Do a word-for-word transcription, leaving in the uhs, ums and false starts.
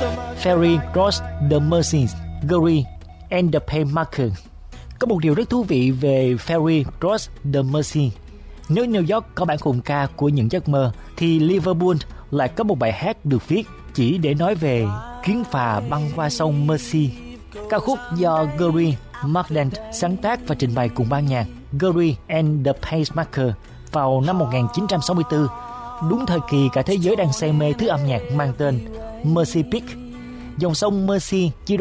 Ferry Cross the Mersey, Glory and the Paymaker. Có một điều rất thú vị về Ferry Cross the Mersey. Nếu New York có bản hùng ca của những giấc mơ, thì Liverpool lại có một bài hát được viết chỉ để nói về chuyến phà băng qua sông Mersey. Ca khúc do Gary Marland sáng tác và trình bày cùng ban nhạc Gary and the Pacemaker vào năm một nghìn chín trăm sáu mươi tư, đúng thời kỳ cả thế giới đang say mê thứ âm nhạc mang tên Mersey Beat. Dòng sông Mersey chia